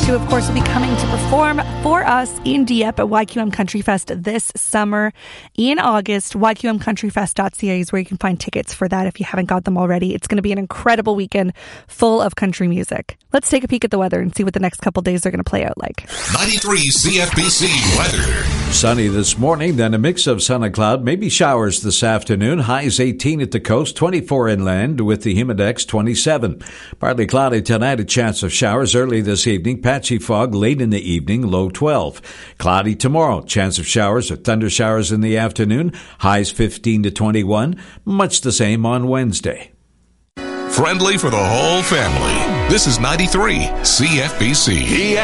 who, of course, will be coming to perform for us in Dieppe at YQM Country Fest this summer in August. YQMCountryFest.ca is where you can find tickets for that if you haven't got them already. It's going to be an incredible weekend full of country music. Let's take a peek at the weather and see what the next couple days are going to play out like. 93 CFBC weather. Sunny this morning, then a mix of sun and cloud, maybe showers this afternoon. Highs 18 at the coast, 24 inland with the humidex 27. Partly cloudy tonight, a chance of showers early this evening. Patchy fog late in the evening, low 12. Cloudy tomorrow, chance of showers or thunder showers in the afternoon. Highs 15 to 21. Much the same on Wednesday. Friendly for the whole family. This is 93 CFBC.